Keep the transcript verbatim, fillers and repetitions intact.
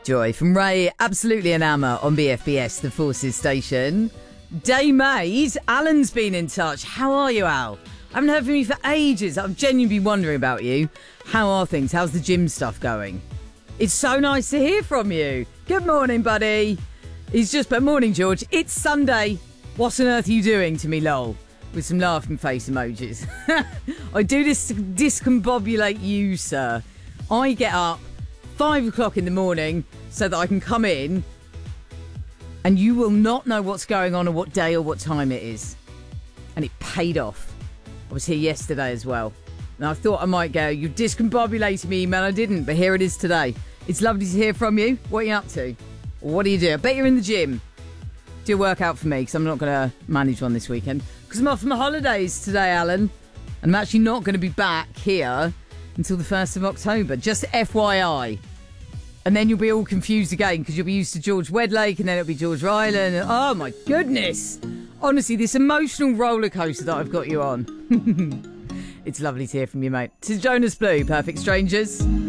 Joy from Ray, absolutely an Amma on B F B S, the Forces station. Day Mays, Alan's been in touch. How are you, Al? I haven't heard from you for ages. I've genuinely been wondering about you. How are things? How's the gym stuff going? It's so nice to hear from you. Good morning, buddy. He's just put, morning, George. It's Sunday. What on earth are you doing to me, lol? With some laughing face emojis. I do this to discombobulate you, sir. I get up five o'clock in the morning so that I can come in and you will not know what's going on or what day or what time it is. And it paid off. I was here yesterday as well. And I thought I might go, you discombobulated me email. I didn't, but here it is today. It's lovely to hear from you. What are you up to? Or what do you do? I bet you're in the gym. Do a workout for me because I'm not going to manage one this weekend. Because I'm off for my holidays today, Alan. And I'm actually not going to be back here until the first of October. Just F Y I. And then you'll be all confused again because you'll be used to George Wedlake and then it'll be George Ryland. And, oh, my goodness. Honestly, this emotional roller coaster that I've got you on. It's lovely to hear from you, mate. To Jonas Blue, Perfect Strangers.